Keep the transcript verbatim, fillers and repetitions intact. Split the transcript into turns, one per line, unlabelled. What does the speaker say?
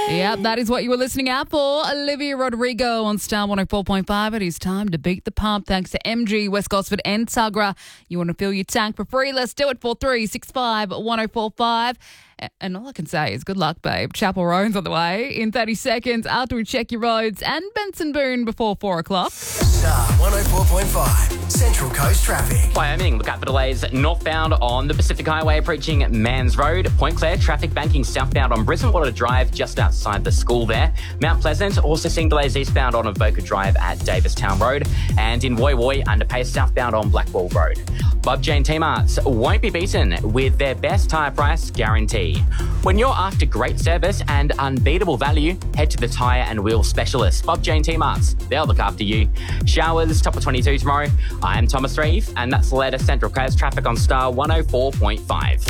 Yep, that is what you were listening out for. Olivia Rodrigo on Star one oh four point five. It is time to beat the pump thanks to M G, West Gosford and Tuggerah. You want to fill your tank for free? Let's do it. four three six five one oh four five. And all I can say is good luck, babe. Chapel Roan's on the way in thirty seconds after we check your roads, and Benson Boone before four o'clock.
Star one oh four point five, Central Coast Traffic.
Wyoming, look out for delays northbound on the Pacific Highway approaching Mans Road. Point Clare, traffic banking southbound on Brisbane Water Drive just outside the school there. Mount Pleasant, also seeing delays eastbound on Avoca Drive at Davistown Road. And in Woy Woy, underpace southbound on Blackwall Road. Bob Jane T-Marts won't be beaten with their best tyre price guarantee. When you're after great service and unbeatable value, head to the tyre and wheel specialist, Bob Jane T-Marts. They'll look after you. Showers, top of twenty-two tomorrow. I'm Thomas Reeve, and that's the latest Central Coast traffic on Star one oh four point five.